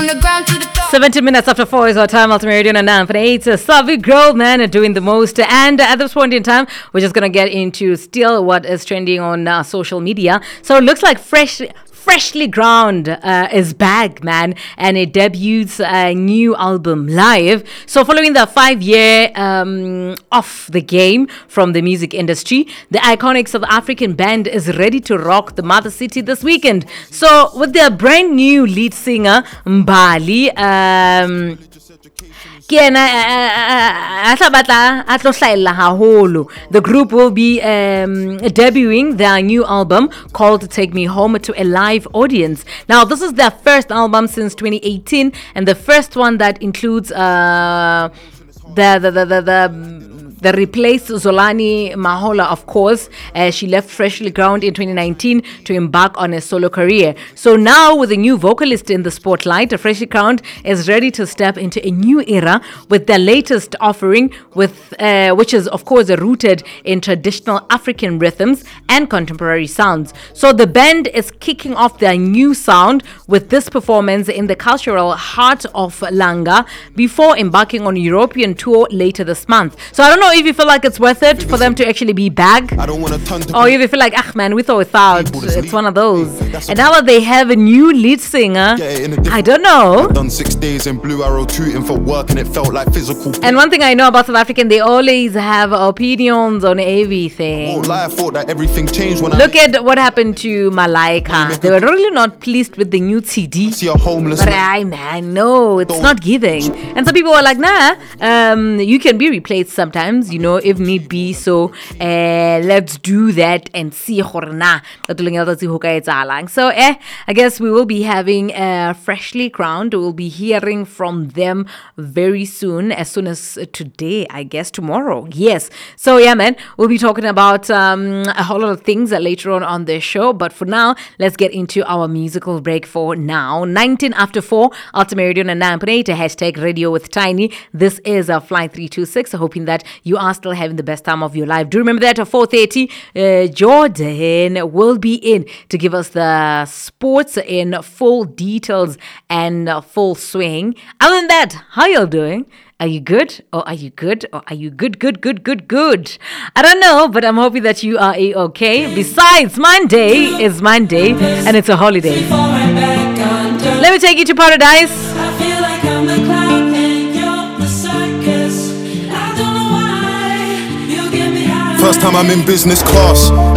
from the ground to the top. 17 minutes after 4 is our time. Ultimate Radio and 9 for 8. Savi Girl, man, doing the most. And at this point in time, we're just going to get into still what is trending on social media. So it looks like Freshly Ground is back, man, and it debuts a new album live. So following the 5-year off the game from the music industry, the iconic South African band is ready to rock the mother city this weekend. So with their brand new lead singer, Mbali, the group will be debuting their new album called Take Me Home to a live audience. Now, this is their first album since 2018, and the first one that includes the replaced Zolani Mahola, of course. She left Freshly Ground in 2019 to embark on a solo career. So now, with a new vocalist in the spotlight, Freshly Ground is ready to step into a new era with their latest offering, which is, of course, rooted in traditional African rhythms and contemporary sounds. So the band is kicking off their new sound with this performance in the cultural heart of Langa before embarking on a European tour later this month. So I don't know if you feel like it's worth it for them to actually be back, or if you feel like, man, with or without, it's one of those. And now that they have a new lead singer, I don't know. Done 6 days in Blue Arrow tooting for work, and it felt like physical. And one thing I know about South African, they always have opinions on everything. I thought that everything changed when Look at what happened to Malaika. They were really not pleased with the new CD. See a homeless But man, no, it's not giving. And some people were like, nah, you can be replaced sometimes, if need be. So let's do that and see. So I guess we will be having Freshly Ground. We'll be hearing from them very soon as today, I guess tomorrow. Yes. So yeah, man, we'll be talking about a whole lot of things later on the show. But for now, let's get into our musical break for now. 19 after 4, Ultimate Radio and 9.8, hashtag Radio with Tiny. This is Flight 326. Hoping that you are still having the best time of your life. Do remember that at 4:30, Jordan will be in to give us the sports in full details and full swing. Other than that, how y'all doing? Are you good? Or are you good? Or are you good? I don't know, but I'm hoping that you are okay. Besides, Monday is Monday and it's a holiday. Let me take you to paradise. I feel like I'm the clown and you're the circus. I don't know why you get me high. First time I'm in business class.